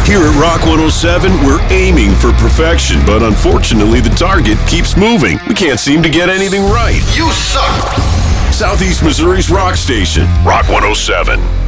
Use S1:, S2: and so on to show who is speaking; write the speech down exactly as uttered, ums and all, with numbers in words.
S1: Here at Rock one oh seven, we're aiming for perfection, but unfortunately the target keeps moving. We can't seem to get anything right.
S2: You suck!
S1: Southeast Missouri's rock station, Rock one oh seven.